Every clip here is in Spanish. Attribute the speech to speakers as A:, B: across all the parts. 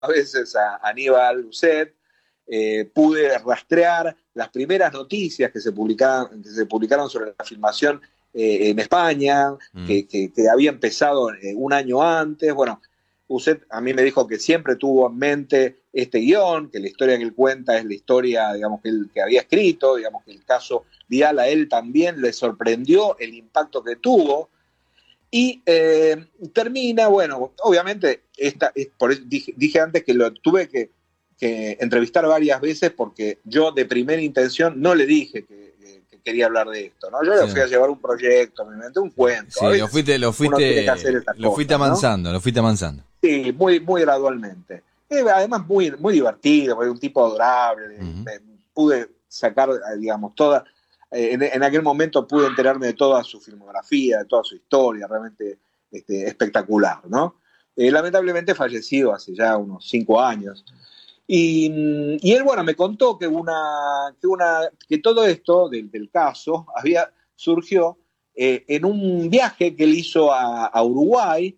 A: veces a Aníbal Lucet, pude rastrear las primeras noticias que se publicaron sobre la filmación en España, que había empezado un año antes. Bueno, Uset a mí me dijo que siempre tuvo en mente este guión, que la historia que él cuenta es la historia, digamos, que había escrito, digamos, que el caso Vidal a él también le sorprendió el impacto que tuvo. Y termina, bueno, obviamente, por eso dije antes que lo tuve que entrevistar varias veces porque yo de primera intención no le dije que quería hablar de esto, ¿no? Yo
B: Sí,
A: le fui a llevar un proyecto, me inventé un cuento. A
B: sí,
A: veces uno tiene que hacer esas
B: lo fuiste
A: cosas, ¿no?
B: amansando, lo fuiste amansando.
A: Sí, muy, muy gradualmente. Además, muy, muy divertido, un tipo adorable.
B: Ujú.
A: Pude sacar, digamos, en aquel momento pude enterarme de toda su filmografía, de toda su historia, realmente espectacular, ¿no? Lamentablemente falleció hace ya unos 5 años. Y él, bueno, me contó que todo esto del caso surgió en un viaje que él hizo a Uruguay,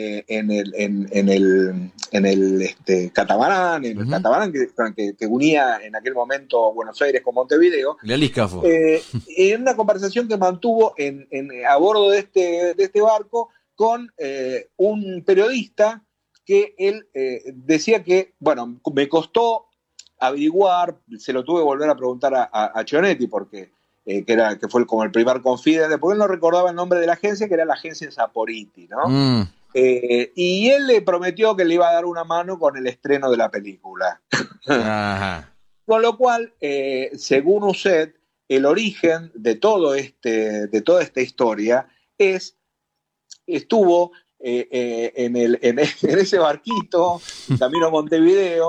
A: en el
B: Ujú.
A: catamarán que unía en aquel momento Buenos Aires con Montevideo,
B: El Alíscafo.
A: en una conversación que mantuvo a bordo de este barco con un periodista que él decía que, bueno, me costó averiguar, se lo tuve que volver a preguntar a Chionetti, porque que fue como el primer confidente, porque él no recordaba el nombre de la agencia, que era la agencia Saporiti, ¿no?
B: Mm.
A: Y él le prometió que le iba a dar una mano con el estreno de la película.
B: Ajá.
A: Con lo cual, según Uset, el origen de toda esta historia estuvo en ese barquito, camino a Montevideo,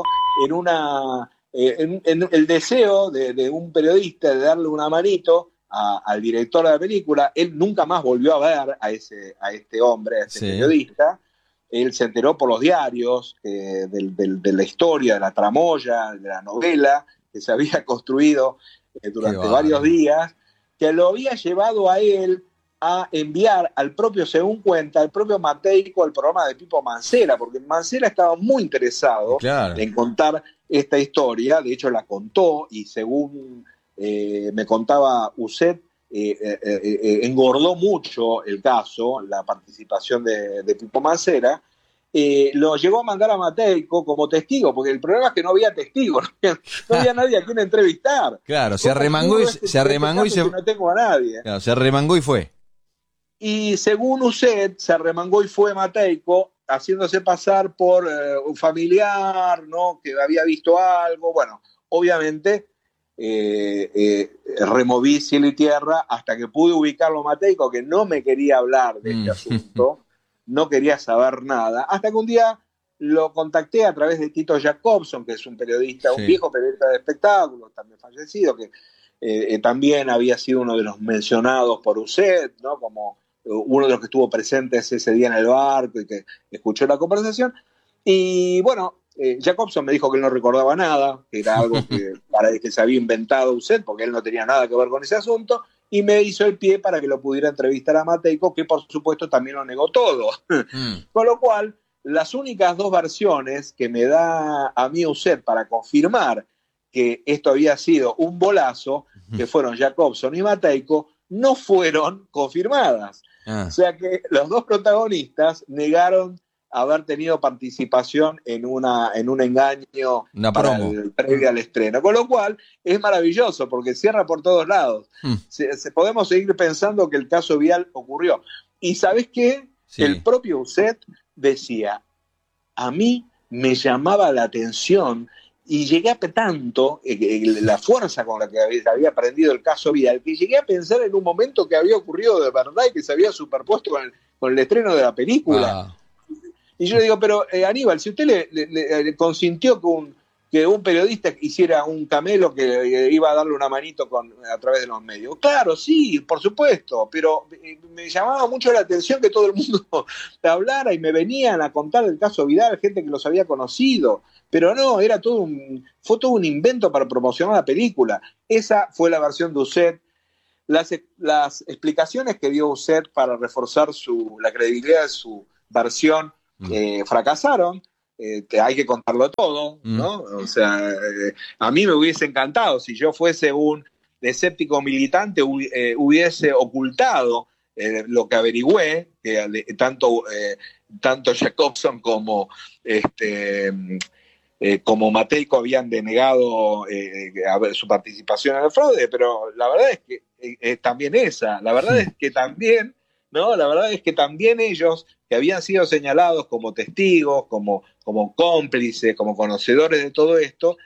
A: en el deseo de un periodista de darle una manito al director de la película. Él nunca más volvió a ver a este hombre, a este
B: Sí.
A: periodista. Él se enteró por los diarios de la historia, de la tramoya, de la novela que se había construido
B: Qué
A: durante varios
B: bárbaro.
A: días, que lo había llevado a él a enviar al propio, según cuenta, al propio Mateico al programa de Pipo Mancera, porque Mancera estaba muy interesado
B: Claro.
A: en contar esta historia, de hecho la contó, y según me contaba Uset, engordó mucho el caso, la participación de Pipo Mancera. Lo llegó a mandar a Mateico como testigo, porque el problema es que no había testigos, no había nadie a quien entrevistar.
B: Claro, se
A: ¿Cómo
B: arremangó y
A: ocurre
B: se
A: este
B: arremangó y
A: caso
B: se,
A: si no tengo a nadie?
B: claro, se arremangó y fue.
A: Y según Uset, se arremangó y fue Mateico, haciéndose pasar por un familiar, ¿no? Que había visto algo. Bueno, obviamente removí cielo y tierra hasta que pude ubicarlo a Mateico, que no me quería hablar de este
B: Mm.
A: asunto, no quería saber nada, hasta que un día lo contacté a través de Tito Jacobson, que es un periodista, un
B: Sí.
A: viejo periodista de espectáculos, también fallecido, que también había sido uno de los mencionados por Uset, ¿no? Como uno de los que estuvo presentes ese día en el barco y que escuchó la conversación. Y bueno, Jacobson me dijo que él no recordaba nada, que era algo que se había inventado Uset, porque él no tenía nada que ver con ese asunto, y me hizo el pie para que lo pudiera entrevistar a Mateico, que por supuesto también lo negó todo.
B: Mm.
A: Con lo cual, las únicas dos versiones que me da a mí Uset para confirmar que esto había sido un bolazo, que fueron Jacobson y Mateico, no fueron confirmadas. O
B: Ah,
A: sea que los dos protagonistas negaron haber tenido participación en un engaño
B: una
A: para
B: promo.
A: el previo al estreno. Con lo cual es maravilloso porque cierra por todos lados.
B: Mm.
A: Podemos seguir pensando que el caso Vial ocurrió. ¿Y sabes qué? El
B: Sí.
A: propio Uset decía, a mí me llamaba la atención y llegué a tanto la fuerza con la que había aprendido el caso Vidal, que llegué a pensar en un momento que había ocurrido de verdad y que se había superpuesto con el estreno de la película.
B: Wow.
A: Y yo le digo, pero Aníbal, si usted le consintió que un periodista hiciera un camelo que iba a darle una manito a través de los medios. Claro, sí, por supuesto, pero me llamaba mucho la atención que todo el mundo hablara y me venían a contar el caso Vidal, gente que los había conocido. Pero no, fue todo un invento para promocionar la película. Esa fue la versión de Uset. Las explicaciones que dio Uset para reforzar la credibilidad de su versión
B: Mm.
A: fracasaron. hay que contarlo todo, ¿no? O sea, a mí me hubiese encantado, si yo fuese un escéptico militante, hubiese ocultado lo que averigüé, que tanto Jacobson como Matejko habían denegado su participación en el fraude, pero la verdad es que también la verdad es que también, ¿no? La verdad es que también ellos, que habían sido señalados como testigos, como cómplices, como conocedores de todo esto,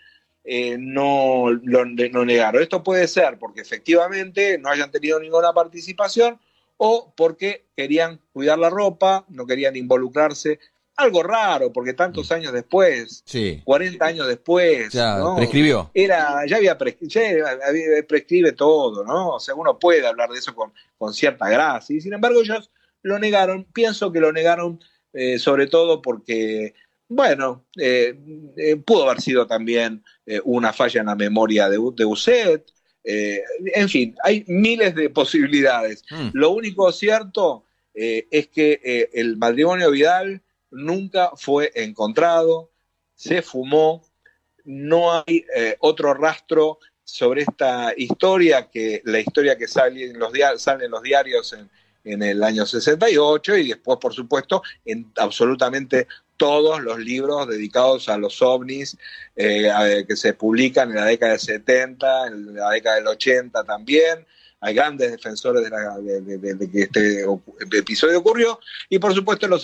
A: no negaron. Esto puede ser porque efectivamente no hayan tenido ninguna participación o porque querían cuidar la ropa, no querían involucrarse. Algo raro, porque tantos años después, 40 años después,
B: ya,
A: ¿no?
B: prescribió.
A: Ya prescribe todo, ¿no? O sea, uno puede hablar de eso con cierta gracia. Y sin embargo, ellos lo negaron. Pienso que lo negaron sobre todo porque, bueno, pudo haber sido también una falla en la memoria de Uset. En fin, hay miles de posibilidades. Lo único cierto es que el matrimonio Vidal nunca fue encontrado, se fumó, no hay otro rastro sobre esta historia, que la historia que sale en los diarios en el año 68 y después, por supuesto, en absolutamente todos los libros dedicados a los ovnis que se publican en la década del 70, en la década del 80 también. Hay grandes defensores de que este episodio ocurrió, y por supuesto los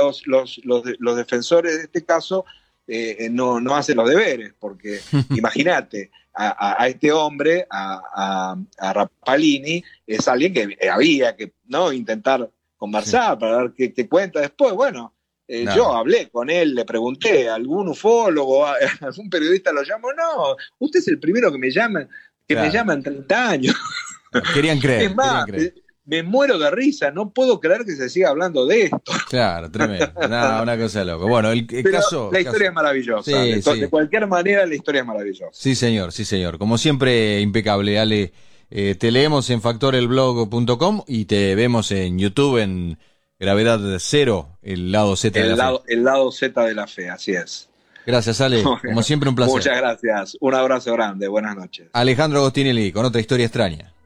A: defensores de este caso no hacen los deberes, porque imagínate, a este hombre, a Rapalini, es alguien que había que, ¿no?, intentar conversar para ver qué cuenta después. Bueno, yo hablé con él, le pregunté, ¿algún ufólogo, algún periodista lo llamó? No, usted es el primero que me llama en 30 años.
B: Querían creer.
A: Es más, me muero de risa, no puedo creer que se siga hablando de esto.
B: Claro, tremendo. Una cosa de loco. Bueno, el caso...
A: La historia es maravillosa. De cualquier manera, la historia es maravillosa.
B: Sí, señor. Como siempre, impecable, Ale. Te leemos en factorelblog.com y te vemos en YouTube en Gravedad Cero, el lado Z de la fe.
A: El lado Z de la fe, así es.
B: Gracias, Ale. Como siempre, un placer.
A: Muchas gracias. Un abrazo grande. Buenas noches.
B: Alejandro Agostinelli, con otra historia extraña.